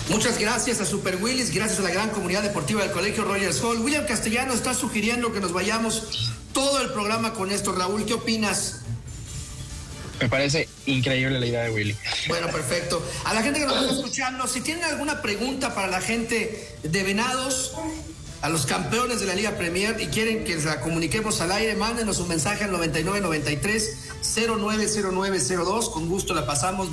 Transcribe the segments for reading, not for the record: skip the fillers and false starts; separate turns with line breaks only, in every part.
Muchas gracias a Super Willis, gracias a la gran comunidad deportiva del Colegio Rogers Hall. William Castellano está sugiriendo que nos vayamos todo el programa con esto. Raúl, ¿qué opinas?
Me parece increíble la idea de Willy.
Bueno, perfecto. A la gente que nos está escuchando, si tienen alguna pregunta para la gente de Venados, a los campeones de la Liga Premier, y quieren que la comuniquemos al aire, mándenos un mensaje al 9993-090902. Con gusto la pasamos,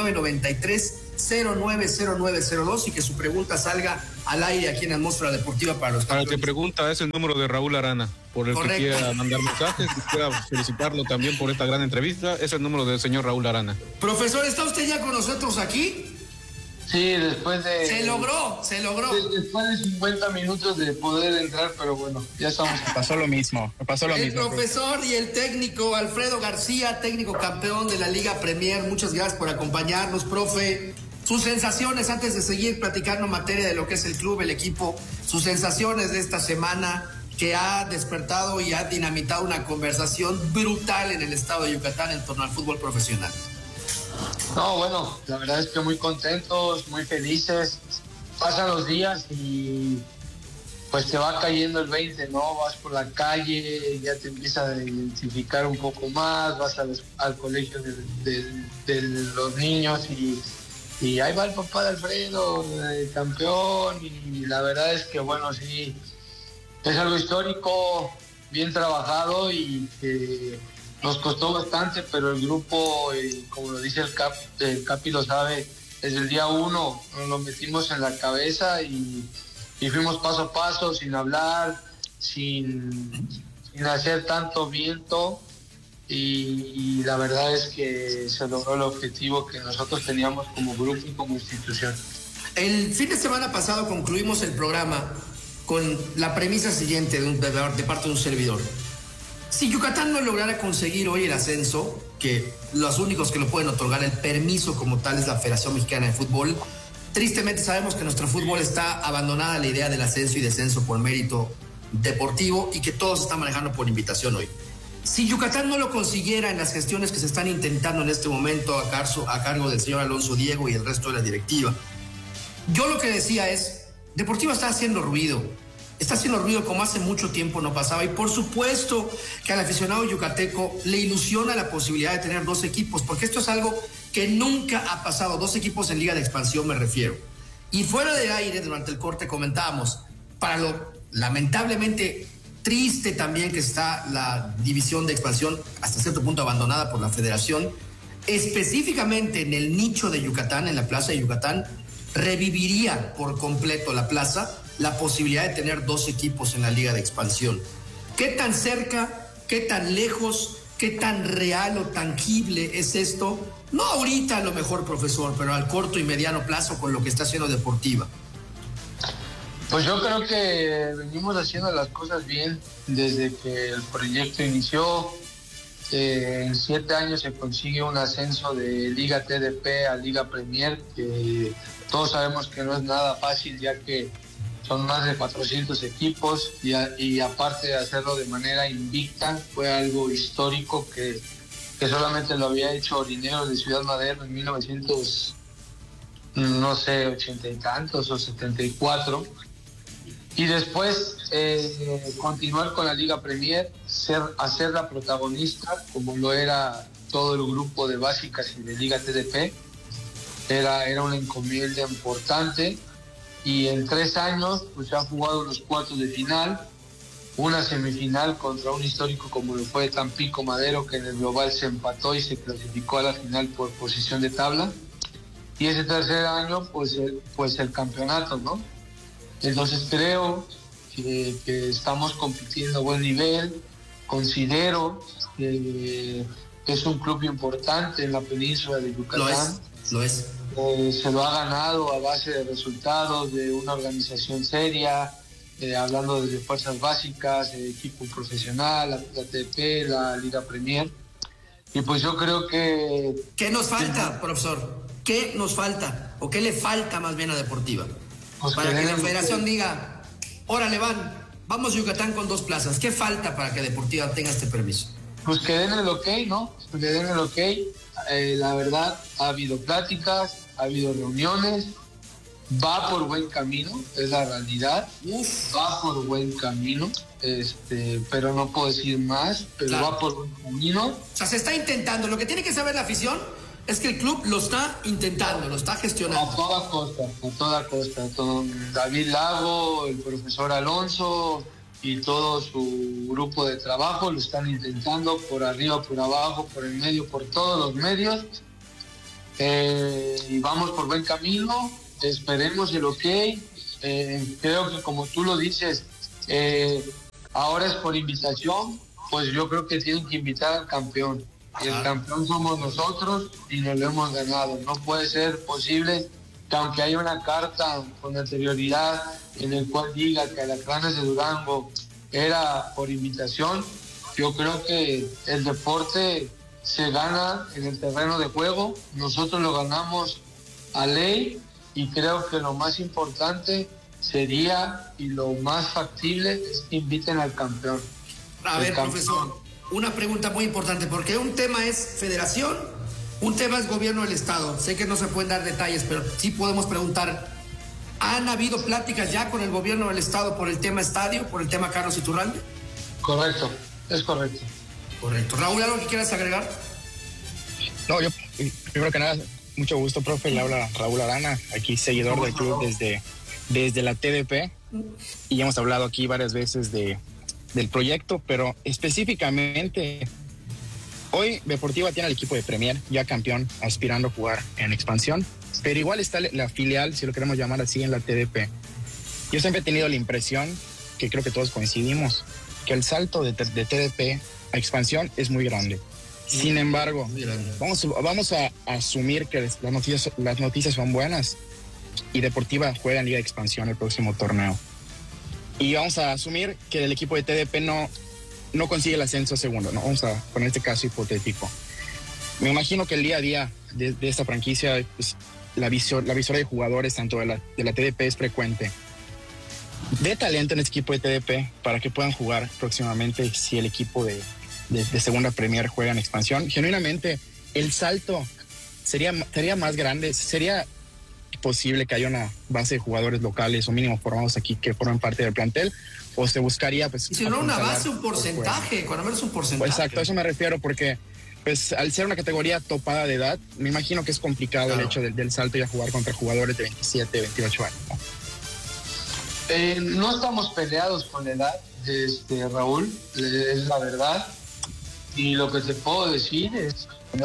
9993-090902, y que su pregunta salga al aire aquí en Atmósfera Deportiva para los campeones.
Para el que pregunta es el número de Raúl Arana, por el
Correcto.
que quiera mandar mensajes, que quiera felicitarlo también por esta gran entrevista, es el número del señor Raúl Arana.
Profesor, ¿está usted ya con nosotros aquí?
Sí, después de...
Se logró.
Después de 50 minutos de poder entrar, pero bueno, ya estamos.
Me pasó lo mismo.
El profesor y el técnico Alfredo García, técnico campeón de la Liga Premier, muchas gracias por acompañarnos, profe. Sus sensaciones antes de seguir platicando en materia de lo que es el club, el equipo, sus sensaciones de esta semana que ha despertado y ha dinamitado una conversación brutal en el estado de Yucatán en torno al fútbol profesional.
No, bueno, la verdad es que muy contentos, muy felices. Pasan los días y pues te va cayendo el 20, ¿no? Vas por la calle, ya te empiezas a identificar un poco más, vas al colegio de los niños y ahí va el papá de Alfredo, el campeón, y la verdad es que bueno, sí, es algo histórico, bien trabajado y que nos costó bastante, pero el grupo, como lo dice el Capi lo sabe, desde el día 1 nos lo metimos en la cabeza y fuimos paso a paso, sin hablar, sin hacer tanto viento, y la verdad es que se logró el objetivo que nosotros teníamos como grupo y como institución.
El fin de semana pasado concluimos el programa con la premisa siguiente de parte de un servidor. Si Yucatán no lograra conseguir hoy el ascenso, que los únicos que lo pueden otorgar el permiso como tal es la Federación Mexicana de Fútbol, tristemente sabemos que nuestro fútbol está abandonada la idea del ascenso y descenso por mérito deportivo y que todo se está manejando por invitación hoy. Si Yucatán no lo consiguiera en las gestiones que se están intentando en este momento a cargo del señor Alonso Diego y el resto de la directiva, yo lo que decía es, Deportiva está haciendo ruido como hace mucho tiempo no pasaba, y por supuesto que al aficionado yucateco le ilusiona la posibilidad de tener 2 equipos, porque esto es algo que nunca ha pasado, 2 equipos en Liga de Expansión me refiero. Y fuera del aire, durante el corte comentábamos, para lo lamentablemente triste también que está la división de expansión hasta cierto punto abandonada por la federación, específicamente en el nicho de Yucatán, en la plaza de Yucatán, reviviría por completo la plaza la posibilidad de tener 2 equipos en la Liga de Expansión. ¿Qué tan cerca, qué tan lejos, qué tan real o tangible es esto? No ahorita a lo mejor, profesor, pero al corto y mediano plazo con lo que está haciendo Deportiva.
Pues yo creo que venimos haciendo las cosas bien desde que el proyecto inició. En 7 años se consigue un ascenso de Liga TDP a Liga Premier, que todos sabemos que no es nada fácil, ya que son más de 400 equipos y aparte de hacerlo de manera invicta, fue algo histórico que solamente lo había hecho Orineros de Ciudad Madero en 1980 y tantos o 74. Y después continuar con la Liga Premier, hacer la protagonista, como lo era todo el grupo de básicas y de Liga TDP, era una encomienda importante. Y en 3 años pues se han jugado los cuartos de final, una semifinal contra un histórico como lo fue Tampico Madero, que en el global se empató y se clasificó a la final por posición de tabla. Y ese 3er año pues el campeonato, ¿no? Entonces creo que estamos compitiendo a buen nivel. Considero que es un club importante en la península de Yucatán.
Lo es.
Se lo ha ganado a base de resultados, de una organización seria, hablando desde fuerzas básicas, equipo profesional, la TP, la Liga Premier. Y pues yo creo que...
¿Qué nos falta, profesor? ¿Qué nos falta? ¿O qué le falta más bien a Deportiva?
Pues
para que la federación diga, órale vamos Yucatán con 2 plazas. ¿Qué falta para que Deportiva tenga este permiso?
Pues que den el ok, ¿no? Que den el ok. La verdad, ha habido pláticas, ha habido reuniones, va por buen camino, es la realidad. Va por buen camino, pero no puedo decir más, pero
claro,
va por buen camino.
O sea, se está intentando. Lo que tiene que saber la afición es que el club lo está intentando, lo está gestionando.
A toda costa. David Lago, el profesor Alonso y todo su grupo de trabajo lo están intentando por arriba, por abajo, por el medio, por todos los medios. Y vamos por buen camino, esperemos el ok. Creo que como tú lo dices, ahora es por invitación, pues yo creo que tienen que invitar al campeón. Y el campeón somos nosotros y nos lo hemos ganado. No puede ser posible que aunque haya una carta con anterioridad en el cual diga que Alacranes de Durango era por invitación, yo creo que el deporte se gana en el terreno de juego, nosotros lo ganamos a ley y creo que lo más importante sería y lo más factible es que inviten al campeón.
A ver, profesor, una pregunta muy importante, porque un tema es federación, un tema es gobierno del estado. Sé que no se pueden dar detalles, pero sí podemos preguntar, ¿han habido pláticas ya con el gobierno del estado por el tema estadio, por el tema Carlos Iturralde?
Correcto, es correcto.
Correcto. Raúl, ¿algo que quieras agregar?
No, yo primero que nada, mucho gusto, profe, le habla Raúl Arana, aquí seguidor del club desde la TDP, y hemos hablado aquí varias veces del proyecto, pero específicamente hoy Deportiva tiene el equipo de Premier, ya campeón, aspirando a jugar en expansión, pero igual está la filial, si lo queremos llamar así, en la TDP. Yo siempre he tenido la impresión, que creo que todos coincidimos, que el salto de TDP a expansión es muy grande. Sin embargo, vamos a asumir que las noticias son buenas y Deportiva juega en Liga de Expansión el próximo torneo. Y vamos a asumir que el equipo de TDP no consigue el ascenso a segundo, ¿no? Vamos a poner este caso hipotético. Me imagino que el día a día de esta franquicia, pues, la visora de jugadores tanto de la TDP es frecuente. De talento en este equipo de TDP para que puedan jugar próximamente si el equipo de segunda Premier juega en expansión. Genuinamente, el salto sería más grande, sería posible que haya una base de jugadores locales o mínimo formados aquí que formen parte del plantel, o se buscaría pues...
Y si no una base, un porcentaje, cuando menos un porcentaje.
Exacto, a eso me refiero, porque pues al ser una categoría topada de edad, me imagino que es complicado el hecho del salto y a jugar contra jugadores de 27, 28 años, ¿no?
No estamos peleados con la edad, Raúl, es la verdad. Y lo que te puedo decir es que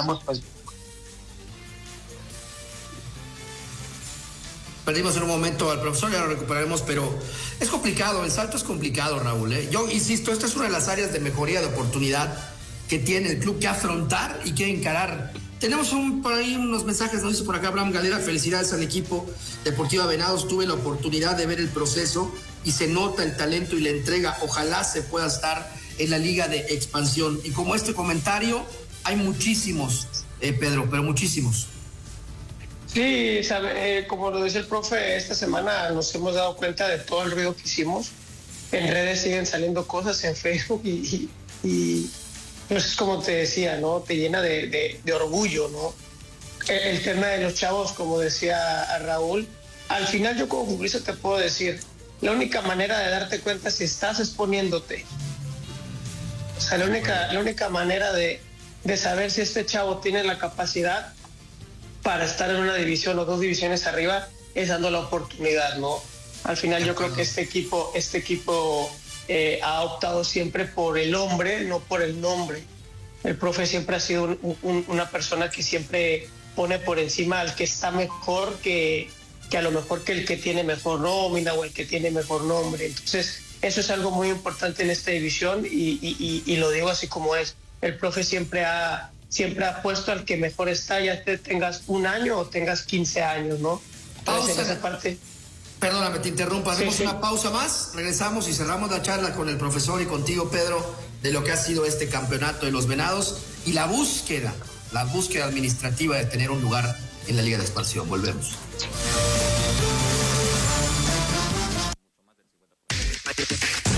perdimos en un momento al profesor, ya lo recuperaremos, pero es complicado, el salto es complicado, Raúl, ¿eh? Yo insisto, esta es una de las áreas de mejoría de oportunidad que tiene el club que afrontar y que encarar. Tenemos por ahí unos mensajes, nos dice por acá Abraham Galera, felicidades al equipo Deportiva Venados, tuve la oportunidad de ver el proceso y se nota el talento y la entrega, ojalá se pueda estar en la Liga de Expansión. Y como este comentario, hay muchísimos, Pedro, pero muchísimos.
Sí, como lo dice el profe, esta semana nos hemos dado cuenta de todo el ruido que hicimos. En redes siguen saliendo cosas en Facebook y pues es como te decía, ¿no? Te llena de orgullo, ¿no? El tema de los chavos, como decía Raúl, al final yo como futbolista te puedo decir, la única manera de darte cuenta si estás exponiéndote. O sea, la única manera de saber si este chavo tiene la capacidad para estar en una división o dos divisiones arriba es dando la oportunidad, ¿no? Al final yo creo que este equipo ha optado siempre por el hombre, no por el nombre. El profe siempre ha sido una persona que siempre pone por encima al que está mejor que a lo mejor que el que tiene mejor nómina o el que tiene mejor nombre. Entonces, eso es algo muy importante en esta división y lo digo así como es. El profe siempre ha puesto al que mejor está, ya te tengas un año o tengas 15 años, ¿no? Entonces, en esa parte...
Perdóname, te interrumpo. Hacemos una pausa más, regresamos y cerramos la charla con el profesor y contigo, Pedro, de lo que ha sido este campeonato de los Venados y la búsqueda administrativa de tener un lugar en la Liga de Expansión. Volvemos.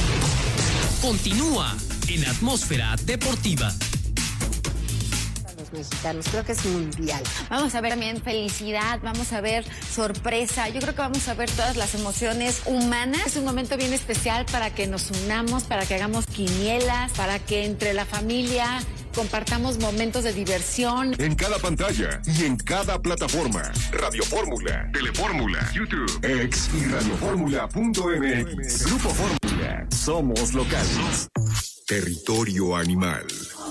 Continúa en Atmósfera Deportiva. mexicanos. Creo que es mundial.
Vamos a ver también felicidad, vamos a ver sorpresa. Yo creo que vamos a ver todas las emociones humanas. Es un momento bien especial para que nos unamos, para que hagamos quinielas, para que entre la familia compartamos momentos de diversión.
En cada pantalla y en cada plataforma. Radio Fórmula, Telefórmula, YouTube, X y radioformula.mx. Grupo Fórmula. Somos locales. Territorio animal.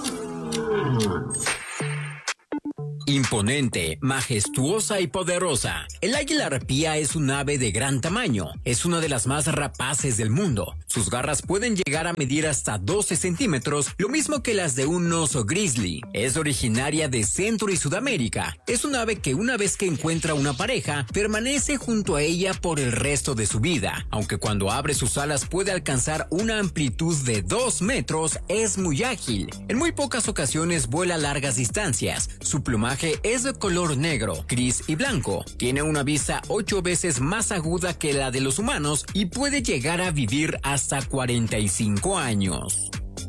Imponente, majestuosa y poderosa. El águila arpía es un ave de gran tamaño. Es una de las más rapaces del mundo. Sus garras pueden llegar a medir hasta 12 centímetros, lo mismo que las de un oso grizzly. Es originaria de Centro y Sudamérica. Es un ave que una vez que encuentra una pareja, permanece junto a ella por el resto de su vida. Aunque cuando abre sus alas puede alcanzar una amplitud de 2 metros, es muy ágil. En muy pocas ocasiones vuela largas distancias. Su plumaje es de color negro, gris y blanco. Tiene una vista 8 veces más aguda que la de los humanos y puede llegar a vivir hasta 45 años.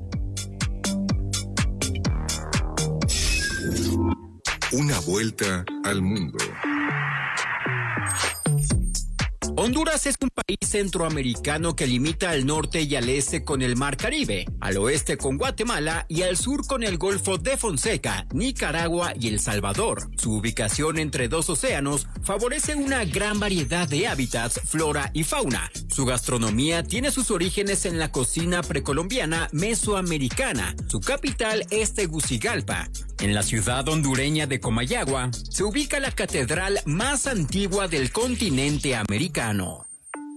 Una vuelta al mundo.
Honduras es un país centroamericano que limita al norte y al este con el Mar Caribe, al oeste con Guatemala y al sur con el Golfo de Fonseca, Nicaragua y El Salvador. Su ubicación entre dos océanos favorece una gran variedad de hábitats, flora y fauna. Su gastronomía tiene sus orígenes en la cocina precolombiana mesoamericana. Su capital es Tegucigalpa. En la ciudad hondureña de Comayagua se ubica la catedral más antigua del continente americano.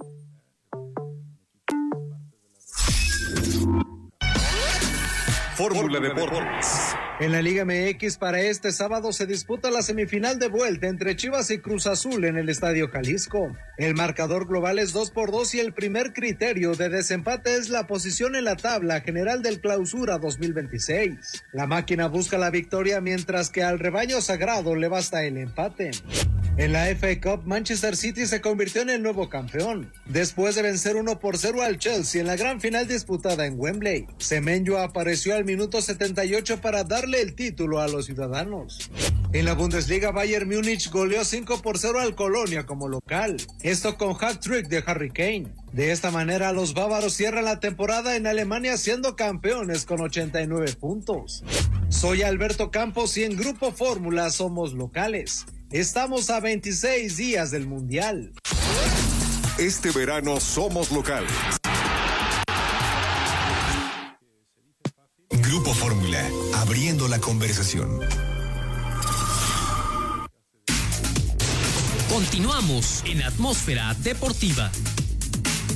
Fórmula Deportes.
En la Liga MX para este sábado se disputa la semifinal de vuelta entre Chivas y Cruz Azul en el Estadio Jalisco. El marcador global es 2-2 y el primer criterio de desempate es la posición en la tabla general del Clausura 2026. La máquina busca la victoria mientras que al rebaño sagrado le basta el empate. En la FA Cup, Manchester City se convirtió en el nuevo campeón, después de vencer 1-0 al Chelsea en la gran final disputada en Wembley. Semenyo apareció al minuto 78 para darle el título a los ciudadanos. En la Bundesliga, Bayern Múnich goleó 5-0 al Colonia como local, esto con hat-trick de Harry Kane. De esta manera, los bávaros cierran la temporada en Alemania siendo campeones con 89 puntos. Soy Alberto Campos y en Grupo Fórmula somos locales. Estamos a 26 días del Mundial.
Este verano somos locales.
Grupo Fórmula, abriendo la conversación.
Continuamos en Atmósfera Deportiva.